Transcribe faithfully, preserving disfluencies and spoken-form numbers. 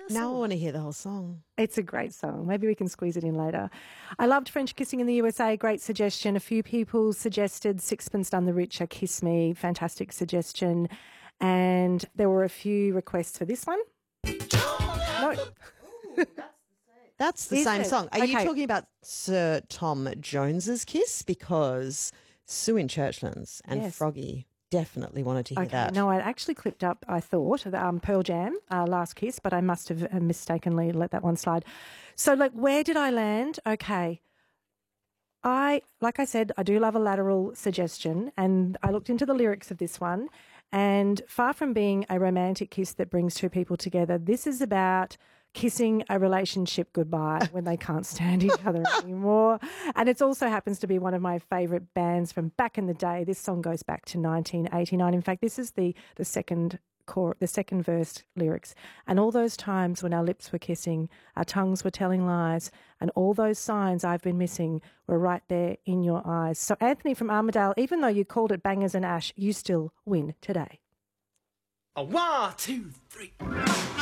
Now I want to hear the whole song. It's a great song. Maybe we can squeeze it in later. I loved French Kissing in the U S A. Great suggestion. A few people suggested Sixpence None the Richer, Kiss Me. Fantastic suggestion. And there were a few requests for this one. No. That's the Is same it? song. Are you Okay. talking about Sir Tom Jones's Kiss? Because Sue in Churchlands and Yes. Froggy definitely wanted to hear Okay, that. no, I actually clipped up, I thought, um, Pearl Jam, uh, Last Kiss, but I must have uh, mistakenly let that one slide. So, like, where did I land? Okay. I, like I said, I do love a lateral suggestion, and I looked into the lyrics of this one, and far from being a romantic kiss that brings two people together, this is about kissing a relationship goodbye when they can't stand each other anymore. And it also happens to be one of my favourite bands from back in the day. This song goes back to nineteen eighty-nine. In fact, this is the the second chor- the second verse lyrics. And all those times when our lips were kissing, our tongues were telling lies, and all those signs I've been missing were right there in your eyes. So Anthony from Armidale, even though you called it Bangers and Ash, you still win today. A one, two, three.